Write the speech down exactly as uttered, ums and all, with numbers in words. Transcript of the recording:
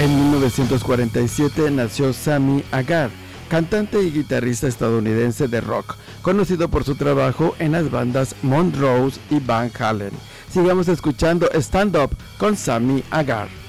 En mil novecientos cuarenta y siete nació Sammy Hagar, cantante y guitarrista estadounidense de rock, conocido por su trabajo en las bandas Montrose y Van Halen. Sigamos escuchando Stand Up con Sammy Hagar.